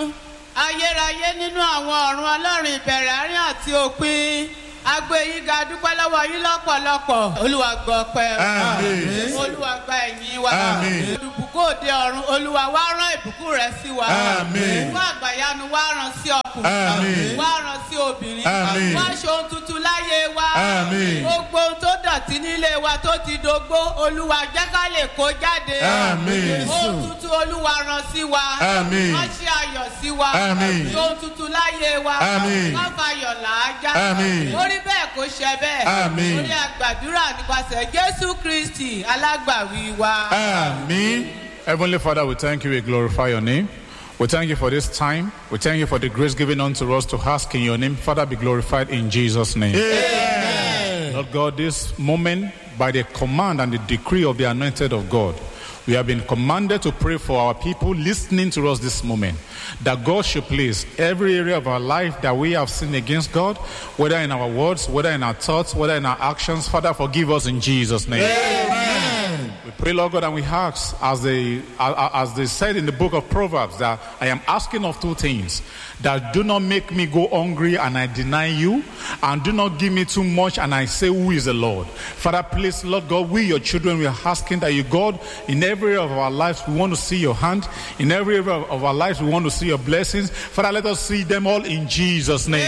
ọ̀run ayérayé nínú àwọn ọ̀run ọlọ́run ìbẹ̀rẹ̀ àárín àti òpin agbe yín ga dúpẹ́ lọ́wọ́ yín lọ́pọ̀lọpọ̀ olúwa gbọ́ ọpẹ́ wa olúwa gba ẹ̀yìn wa olùbùkún òde ọ̀run olúwa wá rán ìbùkún rẹ̀ sí wa fún àgbàyanu wá rán sí ọkùnrin wá rán sí obìnrin wá ṣe ohun tuntun láyé wa gbogbo ohun tó dọ̀tí nílé wa tó ti dógbó olúwa jẹ́ ká lè kó jáde ohun tuntun olúwa rán sí wa wá ṣe ayọ̀ sí wa ṣe ohun tuntun láyé wa wá fayọ̀ làájá orí bẹ́ẹ̀ kò ṣe bẹ́ẹ̀ orí àgbàdúrà nípasẹ̀ Jésù Kristi alágbàwí wa. Amen. Heavenly Father, we thank you, we glorify your name. We thank you for this time. We thank you for the grace given unto us to ask in your name. Father, be glorified in Jesus' name. Amen. Lord God, this moment, by the command and the decree of the anointed of God, we have been commanded to pray for our people listening to us this moment, that God should please every area of our life that we have sinned against God, whether in our words, whether in our thoughts, whether in our actions. Father, forgive us in Jesus' name. Amen. We pray, Lord God, and we ask, as they said in the book of Proverbs, that I am asking of two things: that do not make me go hungry and I deny you, and do not give me too much and I say, who is the Lord? Father, please, Lord God, we, your children, we are asking that you, God, in every area of our lives, we want to see your hand. In every area of our lives, we want to see your blessings. Father, let us see them all in Jesus' name.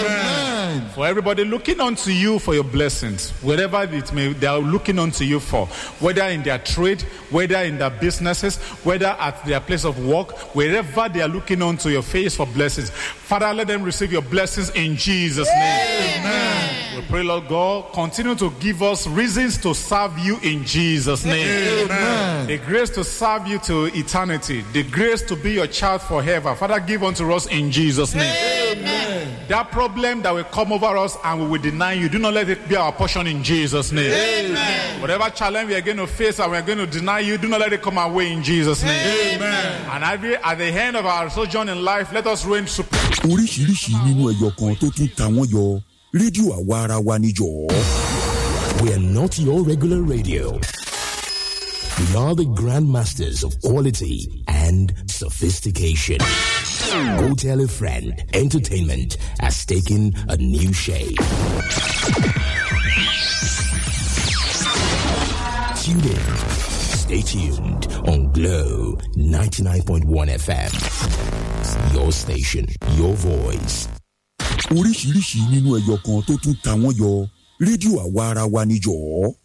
Amen. For everybody looking unto you for your blessings, wherever it may, they are looking unto you for, whether in their trade, whether in their businesses, whether at their place of work, wherever they are looking unto your face for blessings. Father, let them receive your blessings in Jesus' name. Amen. We pray, Lord God, continue to give us reasons to serve you in Jesus' name. Amen. The grace to serve you to eternity, the grace to be your child forever. Father, give unto us in Jesus' name. Amen. That problem that will come over us and we will deny you, do not let it be our portion in Jesus' name. Amen. Whatever challenge we are going to face and we are going to deny you, do not let it come our way in Jesus' name. Amen. And at the end of our sojourn in life, let us reign supreme. Oríṣiríṣi nínú ẹyọ kan tó tún ta wọ́n yọ, rédíò àwa ara wa níjọ́. We are not your regular radio. We are the grandmasters of quality and sophistication. Go tell a friend. Entertainment has taken a new shape. Tune in. Stay tuned on Glow 99.1 FM. Your station, your voice. Oríṣiríṣi nínú ẹyọ kan tó tún ta wọ́n yọ, rédíò àwa ara wa níjọ́.